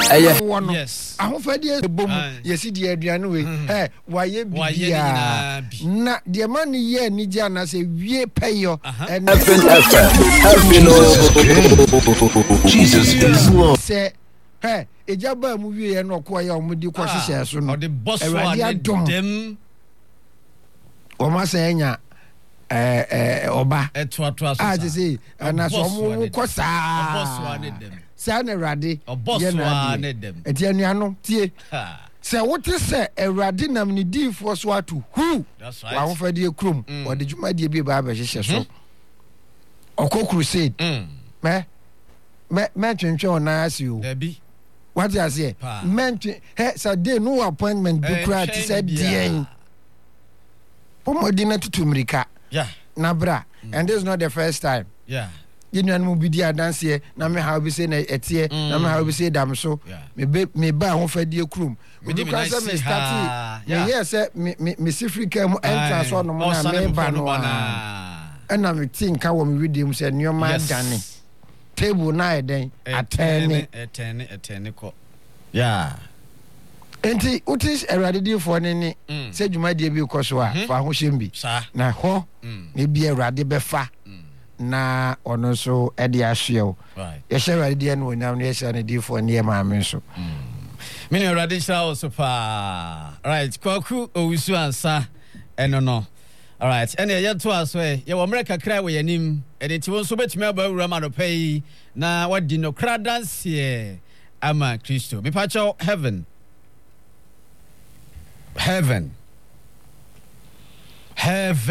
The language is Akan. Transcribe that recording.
yes ahofadie bom yesi di aduane we waye bibia na de man ye ni gya na se wie peyo Jesus is Lord. Say ejaba mu wie no ko ya omudi ko hyehyɛ so no the boss one dem o ma se nya oba etoatoa so a say na so mo ko saa boss one dem saa na Awurade boss one dem eti anuano tie se wote se Awurade nam ne diifo so ato hu wa hofadie krom o de dwumadie bi ba ba hyehyɛ so okọ crusade me twentwe ona asio dabi what you say mentwe sa day no appointment bi kra ti said dien pomodina tutumrika na bra and this is not the first time you know mo bidi adanse na me how be say na etie na me how be say dam so me ba hofadie krom me di ka say me start me yes me sifrika mo entrance on mo na me ba no na me think ka wo me redeem say nyoma dane table na eden atene ko enti utis Awurade for ne se dwumadie bi ko so a fa ho hyem bi na ho me bi Awurade befa na ono so e de ahyew ye hye Awurade ne wonyam ne ye hye ne di for ne maame so mini Awurade hye o so pa right kwaku owusu ansa eno no. All right, and ye to us we ye wo America kra we yanim and it won so betumi aba wura ma no pay na wadi no kra dance ye ama Kristo me pacho heaven